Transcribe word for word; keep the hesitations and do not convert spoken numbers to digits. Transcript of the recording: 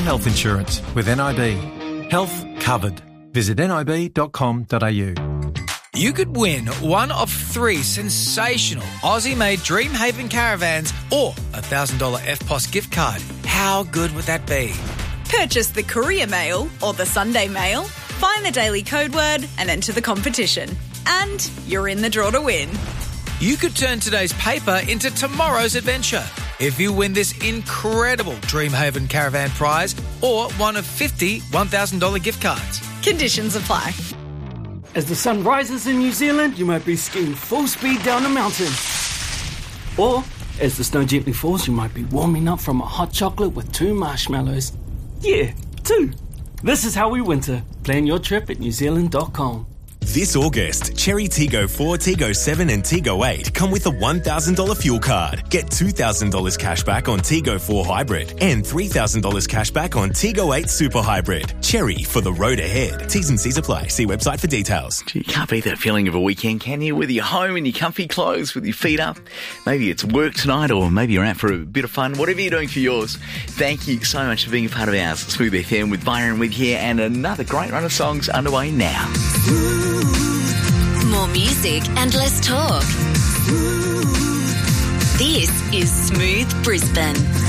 health insurance with N I B. Health covered. Visit nib dot com dot a u. You could win one of three sensational Aussie-made Dreamhaven caravans or a one thousand dollars F P O S gift card. How good would that be? Purchase the Courier Mail or the Sunday Mail, find the daily code word and enter the competition. And you're in the draw to win. You could turn today's paper into tomorrow's adventure if you win this incredible Dreamhaven caravan prize or one of fifty one thousand dollars gift cards. Conditions apply. As the sun rises in New Zealand, you might be skiing full speed down a mountain. Or, as the snow gently falls, you might be warming up from a hot chocolate with two marshmallows. Yeah, two. This is how we winter. Plan your trip at new zealand dot com. This August, Cherry Tiggo four, Tiggo seven and Tiggo eight come with a one thousand dollars fuel card. Get two thousand dollars cash back on Tiggo four Hybrid and three thousand dollars cash back on Tiggo eight Super Hybrid. Cherry for the road ahead. T's and C's apply. See website for details. You can't beat that feeling of a weekend, can you? Whether you're home in your comfy clothes with your feet up, maybe it's work tonight or maybe you're out for a bit of fun. Whatever you're doing for yours, thank you so much for being a part of ours. Smooth F M with Byron with here and another great run of songs underway now. More music and less talk. This is Smooth Brisbane.